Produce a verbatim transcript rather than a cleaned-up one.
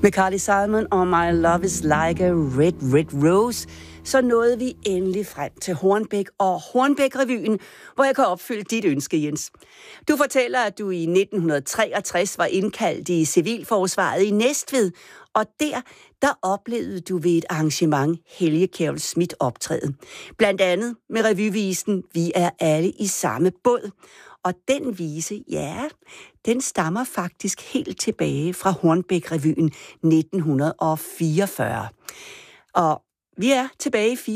Med Carly Simon og My Love is Like a Red, Red Rose, så nåede vi endelig frem til Hornbæk og Hornbæk-revyen, hvor jeg kan opfylde dit ønske, Jens. Du fortæller, at du i nitten treogtres var indkaldt i Civilforsvaret i Næstved, og der, der oplevede du ved et arrangement Helge Kjærulff Schmidt optræde. Blandt andet med revyvisen Vi er alle i samme båd. Og den vise, ja, den stammer faktisk helt tilbage fra Hornbæk-revyen nitten fireogfyrre. Og vi er tilbage i